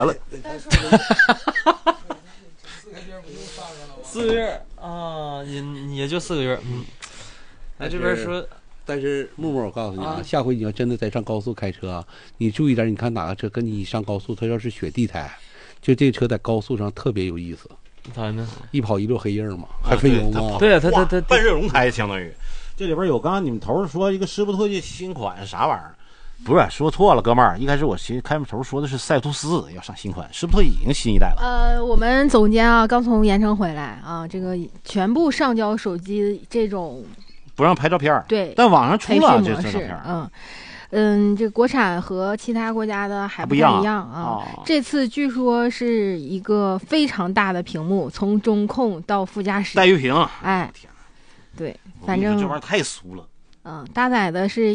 了。 4个月啊，也就4个月。来这边说， 但是木木，我告诉你啊，下回你要真的再上高速开车啊，你注意点，你看哪个车跟你上高速，它要是雪地胎，就这车在高速上特别有意思。 咋呢？ 一跑一溜黑印嘛，还费油吗？ 对啊，它半热熔胎相当于。这里边有刚刚你们头说一个施布特的新款啥玩意儿？不是，说错了，哥们儿。一开始我开头说的是赛图斯要上新款，施布特已经新一代了。 我们总监啊刚从盐城回来啊，这个全部上交手机这种不让拍照片， 对， 但网上出了这照片。这国产和其他国家的还不太一样啊。这次据说是一个非常大的屏幕，从中控到副驾驶带鱼屏。 哎，对，反正这玩意儿太俗了。 搭载的是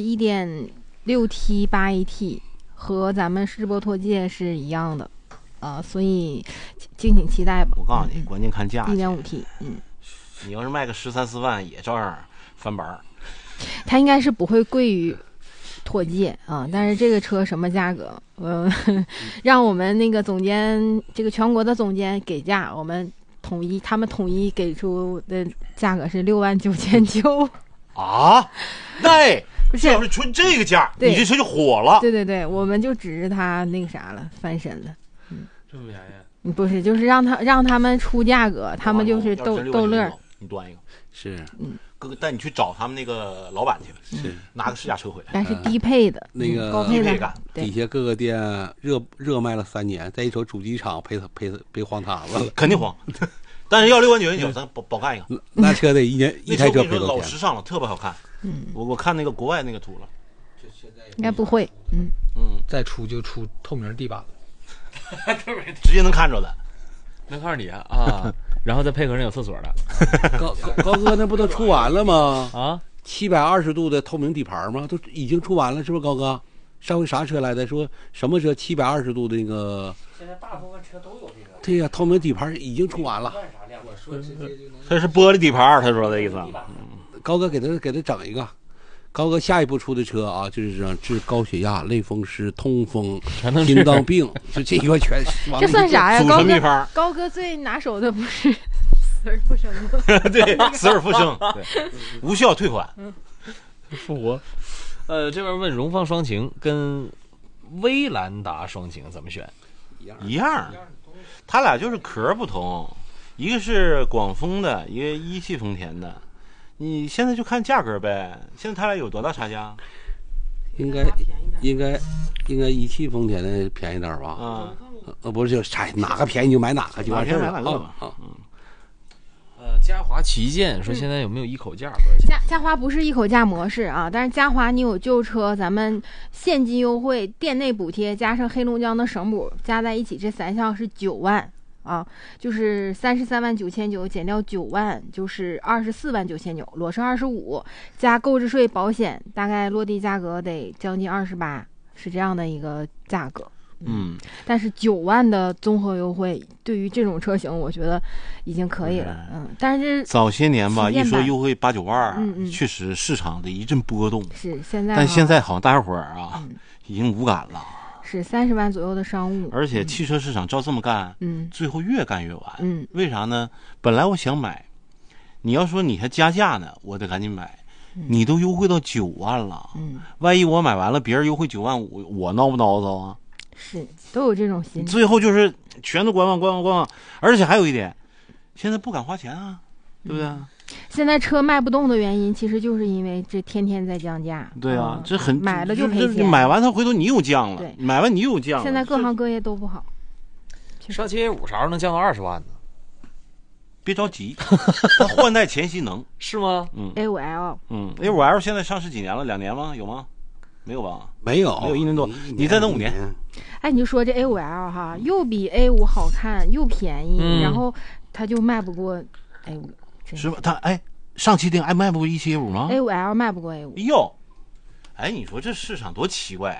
1.6T 8AT， 和咱们世博拓界是一样的，所以敬请期待吧。 我告诉你，关键看价。 1.5T， 你要是卖个13-14万，也照样翻版。 它应该是不会贵于拓界啊，但是这个车什么价格？让我们那个总监，这个全国的总监给价，我们他们统一给出的价格是69900 啊！那不是， 要是纯这个价，你这车就火了。 对，我们就指着他那个啥了，翻身了。 这么便宜？ 不是，就是让他们出价格，他们就是逗乐。 你端一个， 是， 哥带你去找他们那个老板去，是拿个试驾车回来。 但是低配的， 那个高配的， 底下各个店热卖了3年，再一瞅主机厂赔黄塌子了， 肯定黄。但是要69900，咱保干一个。 那车得一台车赔多少钱？ 老时尚了，特别好看。我看那个国外那个图了， 应该不会。 再出就出透明地板了， 直接能看着的。 能看着你啊，然后再配合人有厕所的。 高哥那不都出完了吗？ 啊 ，720度的透明底盘吗？都已经出完了，是不是高哥？上回啥车来的？说什么车720度的那个？ 现在大部分车都有这个。 对呀，透明底盘已经出完了。 这是玻璃底盘，他说的意思。 高哥给他整一个。高哥下一步出的车啊，就是让治高血压、类风湿、痛风、心脏病，就这一个全。 这算啥呀？高哥最拿手的不是死而复生吗？ 对，死而复生，对，无效退款， 复活。这边问荣放双擎跟威兰达双擎怎么选？ 一样，他俩就是壳不同，一个是广丰的，一个一汽丰田的。你现在就看价格呗，现在他俩有多大差价？ 应该一汽丰田的便宜点吧？不是，就哪个便宜你就买哪个就完事了啊。 嘉华旗舰说现在有没有一口价？ 嘉华不是一口价模式啊，但是嘉华你有旧车，咱们现金优惠、店内补贴加上黑龙江的省补加在一起，这3项是9万。就是339900减掉9万，就是249900，裸车25，加购置税、保险，大概落地价格得将近28，是这样的一个价格。但是9万的综合优惠，对于这种车型，我觉得已经可以了。但是早些年吧，一说优惠8-9万，确实市场的一阵波动。 是现在， 但现在好像大家伙儿已经无感了。 是30万左右的商务， 而且汽车市场照这么干，最后越干越完。为啥呢？本来我想买，你要说你还加价呢，我得赶紧买。你都优惠到9万了，万一我买完了，别人优惠9万5，我闹不闹叨啊？ 是，都有这种心理。 最后就是全都观望，而且还有一点，现在不敢花钱啊，对不对？ 现在车卖不动的原因，其实就是因为这天天在降价。 对啊，这很买了就赔钱， 买完他回头你又降了，买完你又降了。 现在各行各业都不好。 上7 A5啥时候能降到20万呢？ 别着急，它换代前夕能是吗 ？A5L， A5L 现在上市几年了？2年吗？有吗？没有吧？ 没有 1年多，你再等5年。 哎，你就说这 A5L 哈，又比 A5 好看，又便宜，然后它就卖不过 A5。 是吧？他上汽定卖不过17 A5 吗 ？A5L 卖不过 A5。 哎呦，你说这市场多奇怪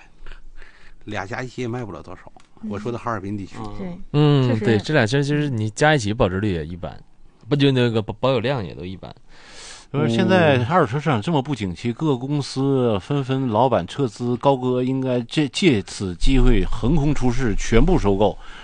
，2加1也卖不了多少。我说的哈尔滨地区， 对，这俩其实你加一起保值率也一般，不就那个保有量也都一般。 就是现在二手车市场这么不景气，各个公司纷纷老板撤资，高哥应该借此机会横空出世，全部收购，